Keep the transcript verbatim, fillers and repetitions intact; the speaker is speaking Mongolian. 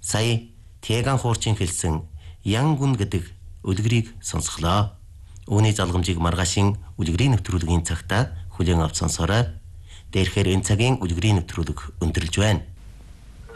Сая Тэган хуурчин хэлсэн Янгун гэдэг үлгэрийг сонсголоо. Үүний залгамжийг маргаашийн үлгэрийн нэвтрүүлгийн цагта хүлээн авч сонсоорой. Дээрхээр энэ цагийн үлгэрийн нэвтрүүлэг өндөрлж байна.